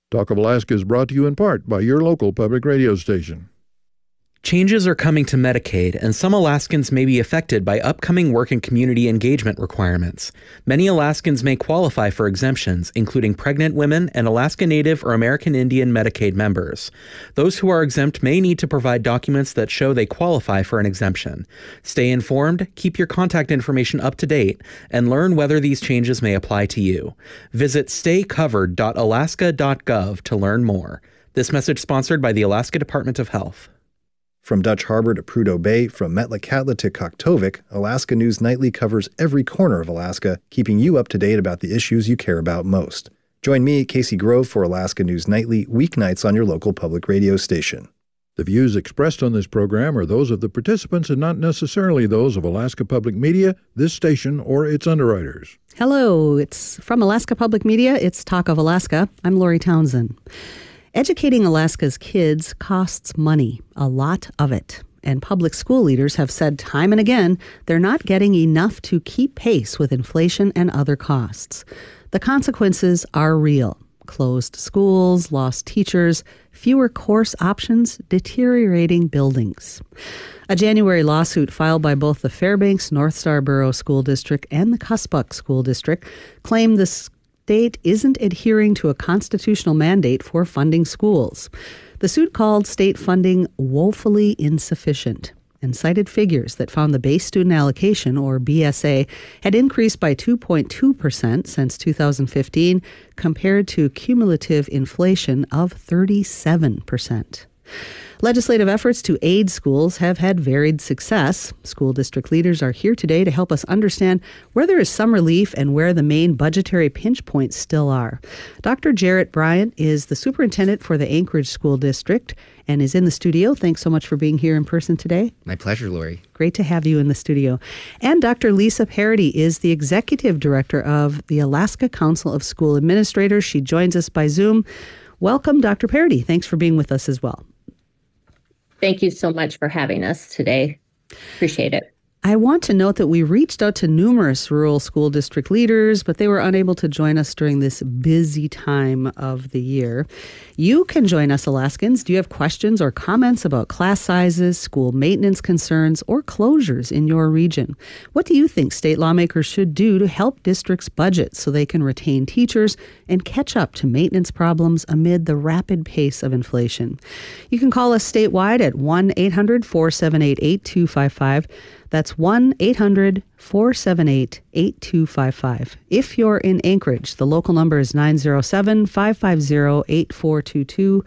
Talk of Alaska is brought to you in part by your local public radio station. Changes are coming to Medicaid, and some Alaskans may be affected by upcoming work and community engagement requirements. Many Alaskans may qualify for exemptions, including pregnant women and Alaska Native or American Indian Medicaid members. Those who are exempt may need to provide documents that show they qualify for an exemption. Stay informed, keep your contact information up to date, and learn whether these changes may apply to you. Visit staycovered.alaska.gov to learn more. This message sponsored by the Alaska Department of Health. From Dutch Harbor to Prudhoe Bay, from Metlakatla to Koktovik, Alaska News Nightly covers every corner of Alaska, keeping you up to date about the issues you care about most. Join me, Casey Grove, for Alaska News Nightly, weeknights on your local public radio station. The views expressed on this program are those of the participants and not necessarily those of Alaska Public Media, this station, or its underwriters. Hello, it's from Alaska Public Media. It's Talk of Alaska. I'm Lori Townsend. Educating Alaska's kids costs money, a lot of it. And public school leaders have said time and again they're not getting enough to keep pace with inflation and other costs. The consequences are real. Closed schools, lost teachers, fewer course options, deteriorating buildings. A January lawsuit filed by both the Fairbanks North Star Borough School District and the Cuspuk School District claimed the state isn't adhering to a constitutional mandate for funding schools. The suit called state funding woefully insufficient and cited figures that found the base student allocation, or BSA, had increased by 2.2% since 2015 compared to cumulative inflation of 37%. Legislative efforts to aid schools have had varied success. School district leaders are here today to help us understand where there is some relief and where the main budgetary pinch points still are. Dr. Jarrett Bryant is the superintendent for the Anchorage School District and is in the studio. Thanks so much for being here in person today. My pleasure, Lori. Great to have you in the studio. And Dr. Lisa Parody is the executive director of the Alaska Council of School Administrators. She joins us by Zoom. Welcome, Dr. Parody. Thanks for being with us as well. Thank you so much for having us today. Appreciate it. I want to note that we reached out to numerous rural school district leaders, but they were unable to join us during this busy time of the year. You can join us, Alaskans. Do you have questions or comments about class sizes, school maintenance concerns, or closures in your region? What do you think state lawmakers should do to help districts' budgets so they can retain teachers and catch up to maintenance problems amid the rapid pace of inflation? You can call us statewide at 1-800-478-8255. That's 1-800-478-8255. If you're in Anchorage, the local number is 907-550-8422.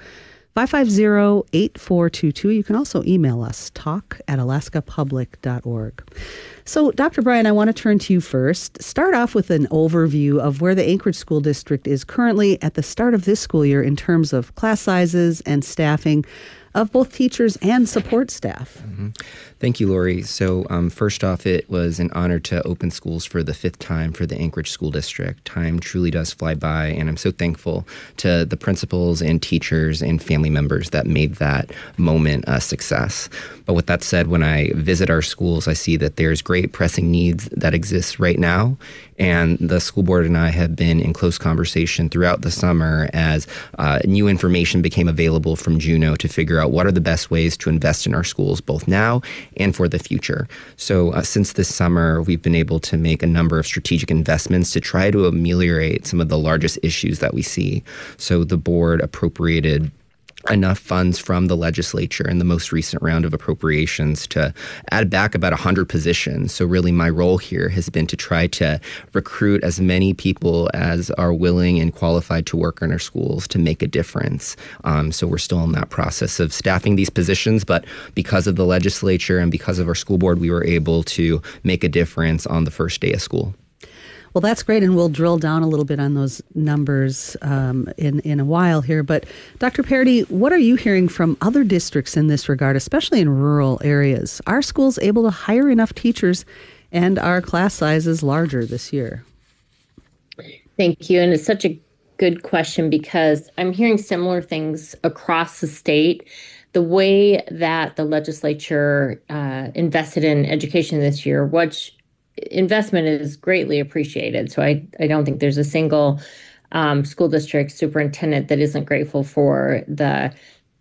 550-8422. You can also email us, talk@alaskapublic.org. So, Dr. Bryan, I want to turn to you first. Start off with an overview of where the Anchorage School District is currently at the start of this school year in terms of class sizes and staffing of both teachers and support staff. Mm-hmm. Thank you, Lori. So first off, it was an honor to open schools for the 5th time for the Anchorage School District. Time truly does fly by, and I'm so thankful to the principals and teachers and family members that made that moment a success. But with that said, when I visit our schools, I see that there's great pressing needs that exist right now, and the school board and I have been in close conversation throughout the summer as new information became available from Juneau to figure out what are the best ways to invest in our schools, both now and for the future. So since this summer, we've been able to make a number of strategic investments to try to ameliorate some of the largest issues that we see. So the board appropriated enough funds from the legislature in the most recent round of appropriations to add back about 100 positions. So really my role here has been to try to recruit as many people as are willing and qualified to work in our schools to make a difference. So we're still in that process of staffing these positions, but because of the legislature and because of our school board, we were able to make a difference on the first day of school. Well, that's great, and we'll drill down a little bit on those numbers in a while here. But Dr. Parody, what are you hearing from other districts in this regard, especially in rural areas? Are schools able to hire enough teachers, and are class sizes larger this year? Thank you, and it's such a good question because I'm hearing similar things across the state. The way that the legislature invested in education this year, which investment is greatly appreciated. So I don't think there's a single school district superintendent that isn't grateful for the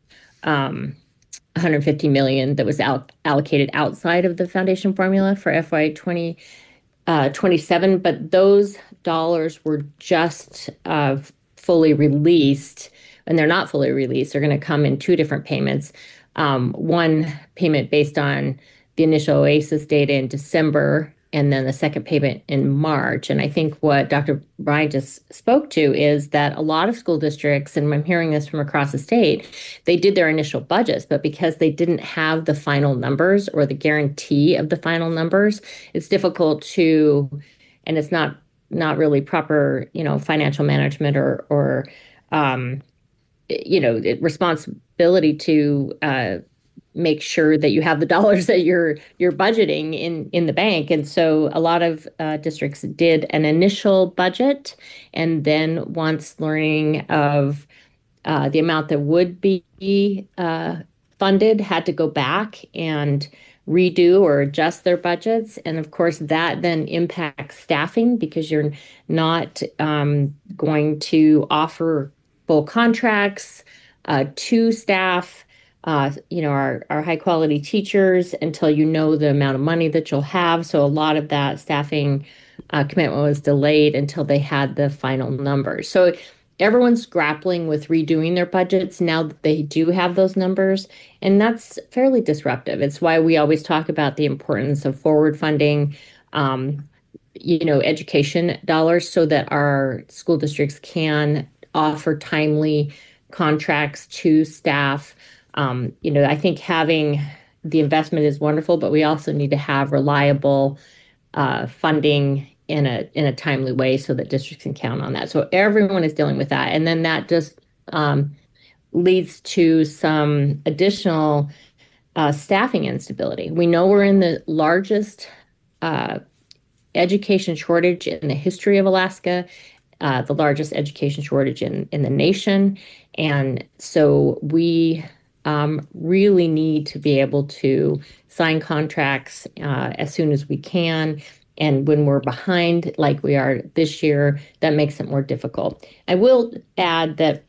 $150 million that was allocated outside of the foundation formula for FY 2027, but those dollars were just fully released, and they're not fully released. They're going to come in two different payments. One payment based on the initial OASIS data in December, and then the second payment in March. And I think what Dr. Bryant just spoke to is that a lot of school districts, and I'm hearing this from across the state, they did their initial budgets, but because they didn't have the final numbers or the guarantee of the final numbers, it's difficult to, and it's not really proper, financial management or responsibility to make sure that you have the dollars that you're budgeting in the bank. And so a lot of districts did an initial budget, and then once learning of the amount that would be funded, had to go back and redo or adjust their budgets. And of course, that then impacts staffing, because you're not going to offer full contracts to staff, our high quality teachers, until you know the amount of money that you'll have. So a lot of that staffing commitment was delayed until they had the final numbers. So everyone's grappling with redoing their budgets now that they do have those numbers, and that's fairly disruptive. It's why we always talk about the importance of forward funding, education dollars, so that our school districts can offer timely contracts to staff. I think having the investment is wonderful, but we also need to have reliable funding in a timely way so that districts can count on that. So everyone is dealing with that. And then that just leads to some additional staffing instability. We know we're in the largest education shortage in the history of Alaska, the largest education shortage in the nation. And so we really need to be able to sign contracts as soon as we can. And when we're behind, like we are this year, that makes it more difficult. I will add that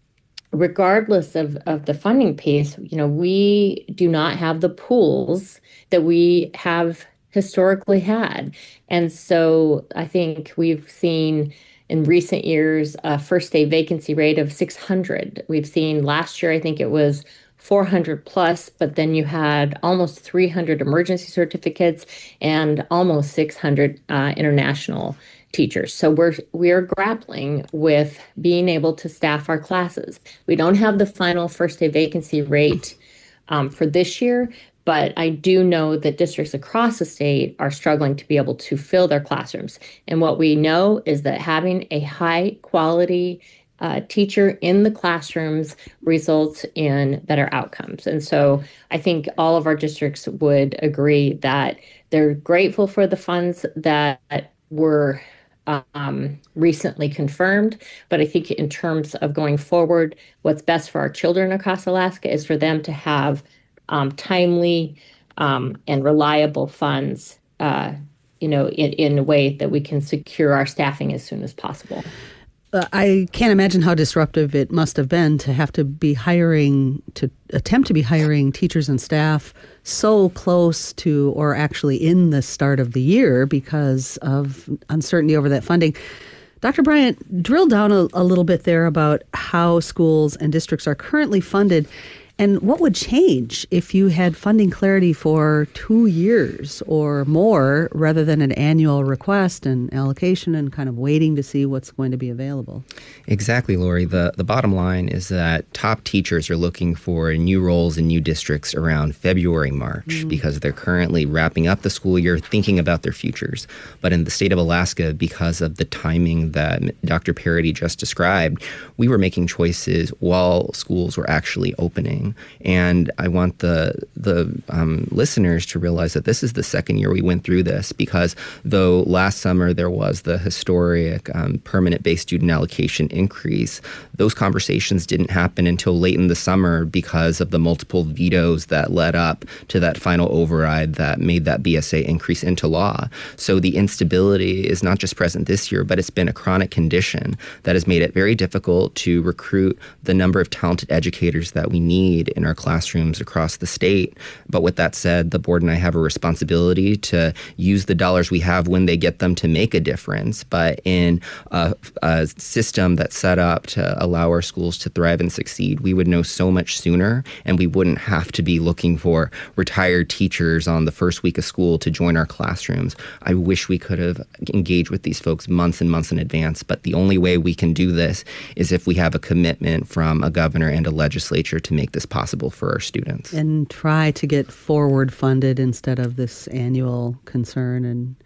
regardless of the funding piece, we do not have the pools that we have historically had. And so I think we've seen in recent years a first day vacancy rate of 600. We've seen last year, I think it was 400 plus, but then you had almost 300 emergency certificates and almost 600 international teachers. So we are grappling with being able to staff our classes. We don't have the final first day vacancy rate for this year, but I do know that districts across the state are struggling to be able to fill their classrooms. And what we know is that having a high quality teacher in the classrooms results in better outcomes. And so I think all of our districts would agree that they're grateful for the funds that were recently confirmed. But I think in terms of going forward, what's best for our children across Alaska is for them to have timely and reliable funds, in a way that we can secure our staffing as soon as possible. I can't imagine how disruptive it must have been to have to attempt to be hiring teachers and staff so close to, or actually in the start of the year, because of uncertainty over that funding. Dr. Bryant, drill down a little bit there about how schools and districts are currently funded. And what would change if you had funding clarity for 2 years or more rather than an annual request and allocation and kind of waiting to see what's going to be available? Exactly, Lori. The bottom line is that top teachers are looking for new roles in new districts around February, March, because they're currently wrapping up the school year, thinking about their futures. But in the state of Alaska, because of the timing that Dr. Parity just described, we were making choices while schools were actually opening. challenging. And I want the listeners to realize that this is the second year we went through this, because though last summer there was the historic permanent base student allocation increase, those conversations didn't happen until late in the summer because of the multiple vetoes that led up to that final override that made that BSA increase into law. So the instability is not just present this year, but it's been a chronic condition that has made it very difficult to recruit the number of talented educators that we need in our classrooms across the state. But with that said, the board and I have a responsibility to use the dollars we have when they get them to make a difference. But in a system that's set up to allow our schools to thrive and succeed, we would know so much sooner, and we wouldn't have to be looking for retired teachers on the first week of school to join our classrooms. I wish we could have engaged with these folks months and months in advance, but the only way we can do this is if we have a commitment from a governor and a legislature to make this possible for our students. And try to get forward funded instead of this annual concern and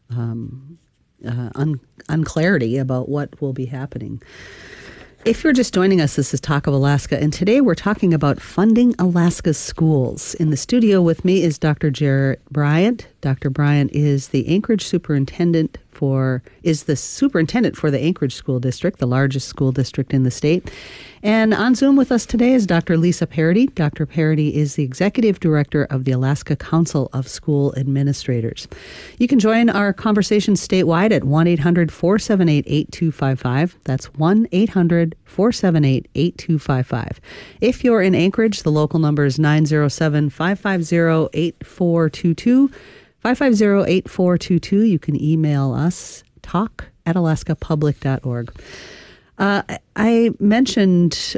unclarity about what will be happening. If you're just joining us, this is Talk of Alaska, and today we're talking about funding Alaska's schools. In the studio with me is Dr. Jarrett Bryant. Dr. Bryant is the superintendent for the Anchorage School District, the largest school district in the state. And on Zoom with us today is Dr. Lisa Parody. Dr. Parody is the executive director of the Alaska Council of School Administrators. You can join our conversation statewide at 1-800-478-8255. That's 1-800-478-8255. If you're in Anchorage, the local number is 907-550-8422. 550-8422. You can email us, talk@alaskapublic.org. I mentioned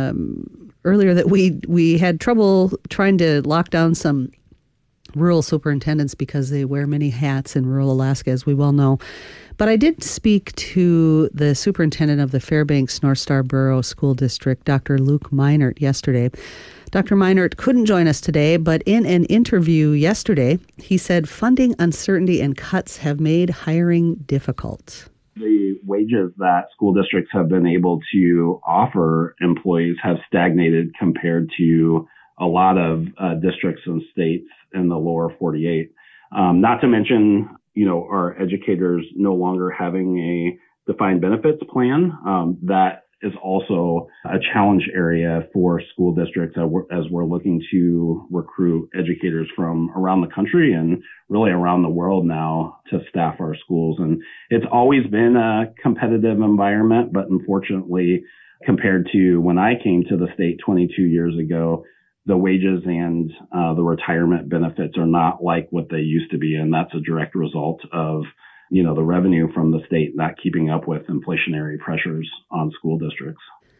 earlier that we had trouble trying to lock down some rural superintendents because they wear many hats in rural Alaska, as we well know. But I did speak to the superintendent of the Fairbanks North Star Borough School District, Dr. Luke Meinert, yesterday. Dr. Meinert couldn't join us today, but in an interview yesterday, he said funding uncertainty and cuts have made hiring difficult. The wages that school districts have been able to offer employees have stagnated compared to a lot of districts and states in the lower 48. Not to mention, our educators no longer having a defined benefits plan. That is also a challenge area for school districts as we're looking to recruit educators from around the country and really around the world now to staff our schools. And it's always been a competitive environment, but unfortunately, compared to when I came to the state 22 years ago, the wages and the retirement benefits are not like what they used to be. And that's a direct result of the revenue from the state not keeping up with inflationary pressures on school districts.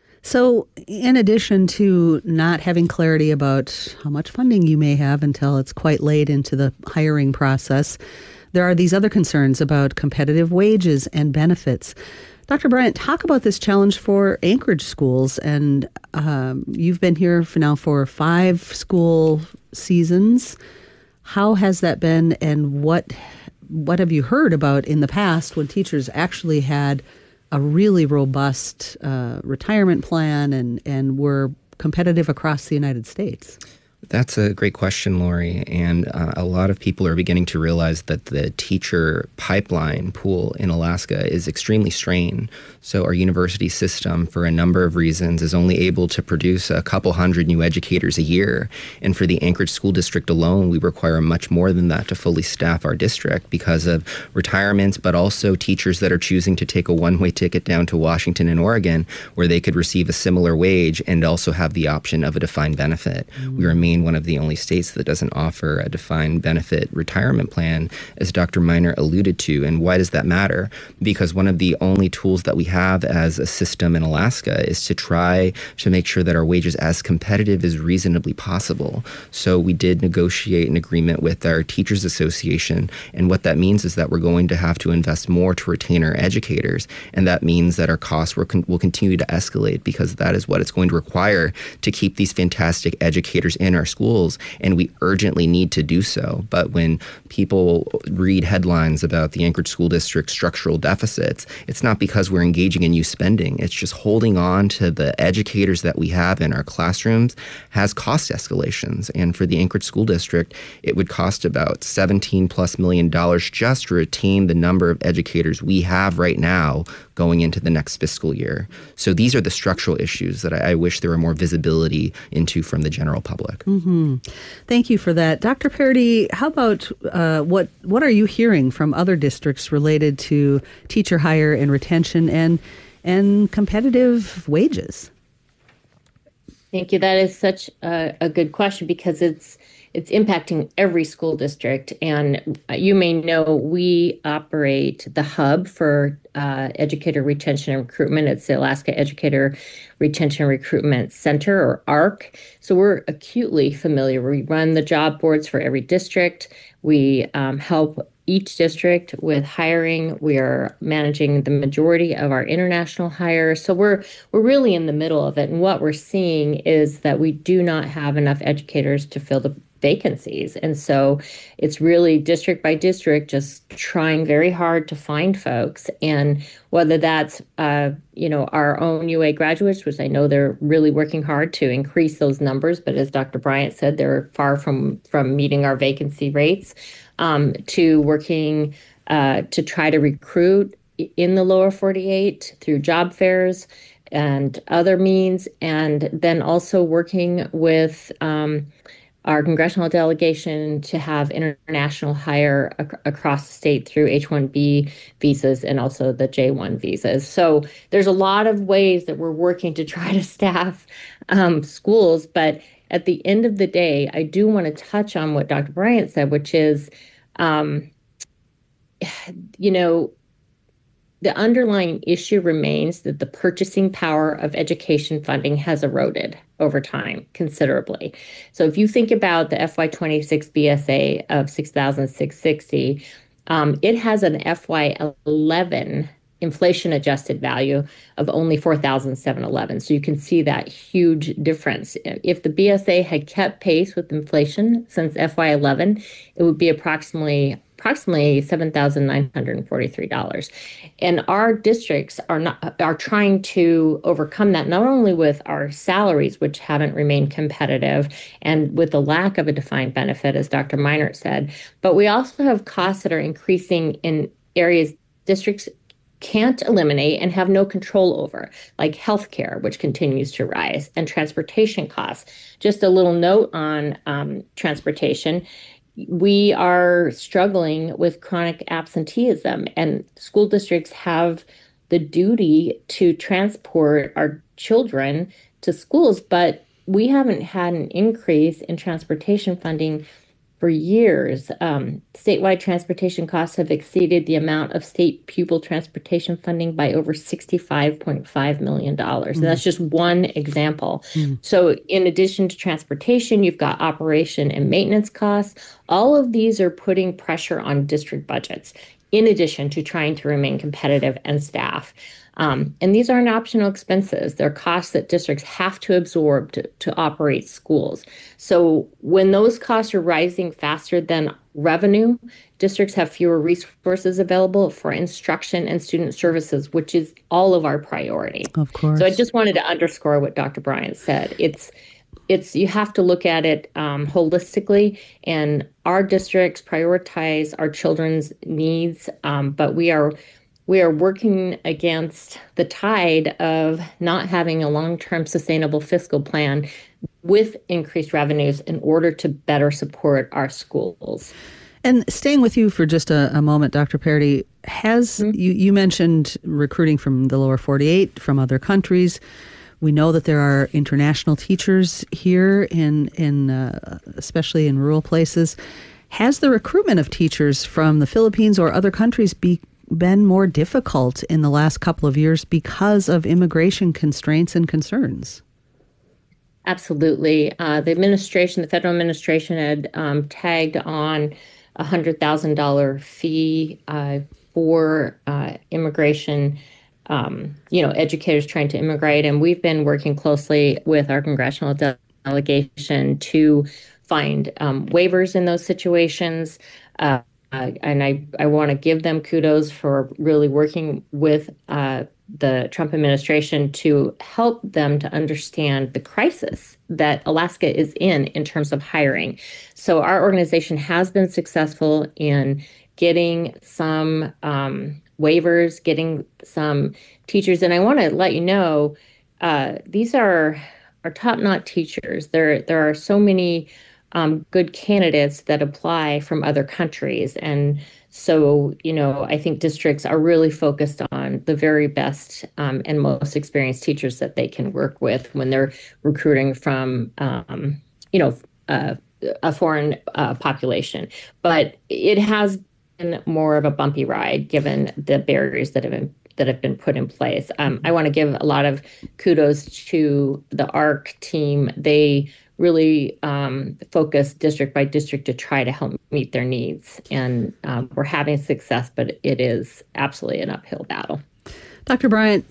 So in addition to not having clarity about how much funding you may have until it's quite late into the hiring process, there are these other concerns about competitive wages and benefits. Dr. Bryant, talk about this challenge for Anchorage schools. And you've been here for 5 school seasons. How has that been, and what have you heard about in the past when teachers actually had a really robust retirement plan and were competitive across the United States? That's a great question, Lori. And a lot of people are beginning to realize that the teacher pipeline pool in Alaska is extremely strained. So our university system, for a number of reasons, is only able to produce a couple hundred new educators a year. And for the Anchorage School District alone, we require much more than that to fully staff our district because of retirements, but also teachers that are choosing to take a one-way ticket down to Washington and Oregon, where they could receive a similar wage and also have the option of a defined benefit. We remain one of the only states that doesn't offer a defined benefit retirement plan, as Dr. Meinert alluded to. And why does that matter? Because one of the only tools that we have as a system in Alaska is to try to make sure that our wages as competitive as reasonably possible. So we did negotiate an agreement with our Teachers Association, and what that means is that we're going to have to invest more to retain our educators, and that means that our costs will continue to escalate because that is what it's going to require to keep these fantastic educators in our our schools, and we urgently need to do so. But when people read headlines about the Anchorage School District structural deficits, it's not because we're engaging in youth spending. It's just holding on to the educators that we have in our classrooms has cost escalations. And for the Anchorage School District, it would cost about $17+ million just to retain the number of educators we have right now going into the next fiscal year. So these are the structural issues that I wish there were more visibility into from the general public. Mm-hmm. Thank you for that. Dr. Parody, how about what are you hearing from other districts related to teacher hire and retention and competitive wages? Thank you. That is such a good question because it's impacting every school district. And you may know we operate the hub for educator retention and recruitment. It's the Alaska Educator Retention and Recruitment Center, or ARC. So we're acutely familiar. We run the job boards for every district. We help each district with hiring. We are managing the majority of our international hires. So we're really in the middle of it. And what we're seeing is that we do not have enough educators to fill the vacancies. And so it's really district by district, just trying very hard to find folks. And whether that's, our own UA graduates, which I know they're really working hard to increase those numbers. But as Dr. Bryant said, they're far from meeting our vacancy rates, to working to try to recruit in the lower 48 through job fairs and other means. And then also working with our congressional delegation to have international hire across the state through H-1B visas and also the J-1 visas. So there's a lot of ways that we're working to try to staff schools. But at the end of the day, I do want to touch on what Dr. Bryant said, which is, the underlying issue remains that the purchasing power of education funding has eroded over time considerably. So if you think about the FY26 BSA of $6,660, it has an FY11 inflation-adjusted value of only $4,711. So you can see that huge difference. If the BSA had kept pace with inflation since FY11, it would be approximately $7,943. And our districts are trying to overcome that, not only with our salaries, which haven't remained competitive, and with the lack of a defined benefit, as Dr. Meinert said, but we also have costs that are increasing in areas districts can't eliminate and have no control over, like healthcare, which continues to rise, and transportation costs. Just a little note on transportation. We are struggling with chronic absenteeism, and school districts have the duty to transport our children to schools, but we haven't had an increase in transportation funding for years. Statewide transportation costs have exceeded the amount of state pupil transportation funding by over $65.5 million. And that's just one example. So in addition to transportation, you've got operation and maintenance costs. All of these are putting pressure on district budgets, in addition to trying to remain competitive and staff. And these aren't optional expenses. They're costs that districts have to absorb to operate schools. So when those costs are rising faster than revenue, districts have fewer resources available for instruction and student services, which is all of our priority. Of course. So I just wanted to underscore what Dr. Bryant said. It's you have to look at it holistically, and our districts prioritize our children's needs, but we are working against the tide of not having a long-term sustainable fiscal plan with increased revenues in order to better support our schools. And staying with you for just a moment, Dr. Parody, you mentioned recruiting from the lower 48, from other countries. We know that there are international teachers here, in especially in rural places. Has the recruitment of teachers from the Philippines or other countries been more difficult in the last couple of years because of immigration constraints and concerns? Absolutely. The federal administration had tagged on a $100,000 fee for immigration, educators trying to immigrate. And we've been working closely with our congressional delegation to find waivers in those situations. And I want to give them kudos for really working with the Trump administration to help them to understand the crisis that Alaska is in terms of hiring. So our organization has been successful in getting some waivers, getting some teachers. And I want to let you know, these are top-notch teachers. There are so many good candidates that apply from other countries. And so, I think districts are really focused on the very best and most experienced teachers that they can work with when they're recruiting from, a foreign population. But it has been more of a bumpy ride given the barriers that have been put in place. I want to give a lot of kudos to the ARC team. They really focus district by district to try to help meet their needs. And we're having success, but it is absolutely an uphill battle. Dr. Bryant,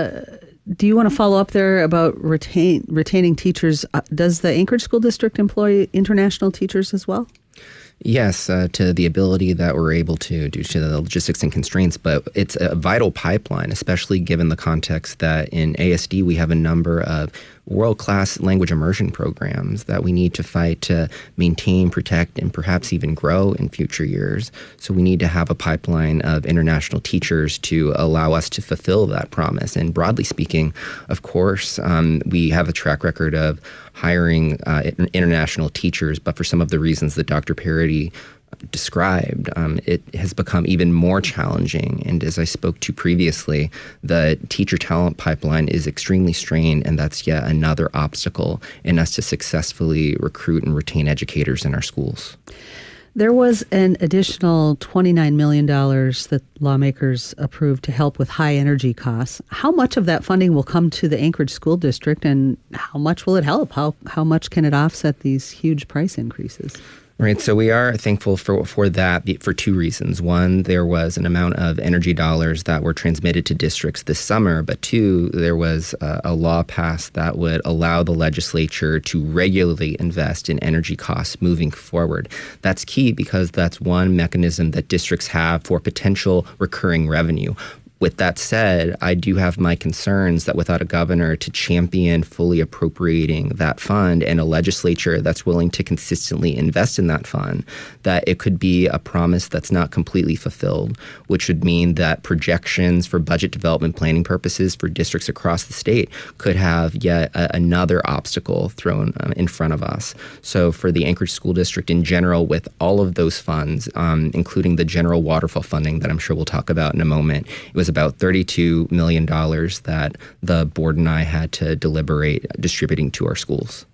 do you want to follow up there about retaining teachers? Does the Anchorage School District employ international teachers as well? Yes, to the ability that we're able to due to the logistics and constraints, but it's a vital pipeline, especially given the context that in ASD we have a number of world-class language immersion programs that we need to fight to maintain, protect, and perhaps even grow in future years. So we need to have a pipeline of international teachers to allow us to fulfill that promise. And broadly speaking, of course, we have a track record of hiring international teachers, but for some of the reasons that Dr. Parody described, it has become even more challenging. And as I spoke to previously, the teacher talent pipeline is extremely strained, and that's yet another obstacle in us to successfully recruit and retain educators in our schools. There was an additional $29 million that lawmakers approved to help with high energy costs. How much of that funding will come to the Anchorage School District, and how much will it help? How much can it offset these huge price increases? Right. So we are thankful for that for two reasons. One, there was an amount of energy dollars that were transmitted to districts this summer. But two, there was a law passed that would allow the legislature to regularly invest in energy costs moving forward. That's key because that's one mechanism that districts have for potential recurring revenue. With that said, I do have my concerns that without a governor to champion fully appropriating that fund and a legislature that's willing to consistently invest in that fund, that it could be a promise that's not completely fulfilled, which would mean that projections for budget development planning purposes for districts across the state could have yet another obstacle thrown in front of us. So for the Anchorage School District in general, with all of those funds, including the general waterfall funding that I'm sure we'll talk about in a moment, it was about $32 million that the board and I had to deliberate distributing to our schools.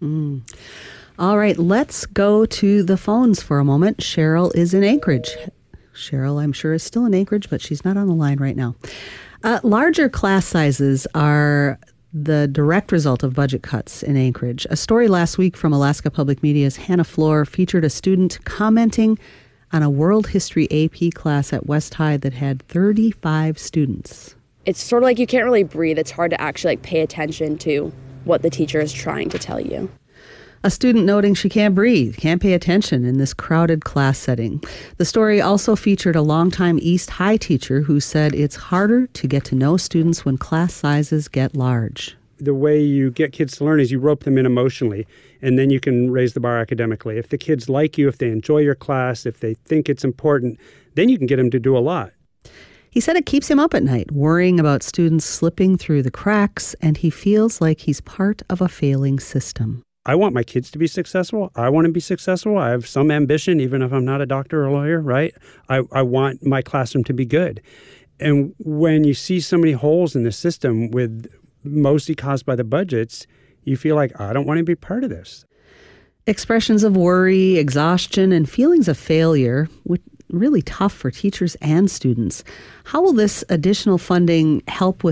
All right, let's go to the phones for a moment. Cheryl is in Anchorage. Cheryl, I'm sure, is still in Anchorage, but she's not on the line right now. Larger class sizes are the direct result of budget cuts in Anchorage. A story last week from Alaska Public Media's Hannah Floor featured a student commenting on a world history AP class at West High that had 35 students. It's sort of like you can't really breathe. It's hard to actually pay attention to what the teacher is trying to tell you. A student noting she can't breathe, can't pay attention in this crowded class setting. The story also featured a longtime East High teacher who said it's harder to get to know students when class sizes get large. The way you get kids to learn is you rope them in emotionally, and then you can raise the bar academically. If the kids like you, if they enjoy your class, if they think it's important, then you can get them to do a lot. He said it keeps him up at night, worrying about students slipping through the cracks, and he feels like he's part of a failing system. I want my kids to be successful. I want to be successful. I have some ambition, even if I'm not a doctor or a lawyer, right? I want my classroom to be good. And when you see so many holes in the system with mostly caused by the budgets, you feel like, I don't want to be part of this. Expressions of worry, exhaustion, and feelings of failure, which really tough for teachers and students. How will this additional funding help with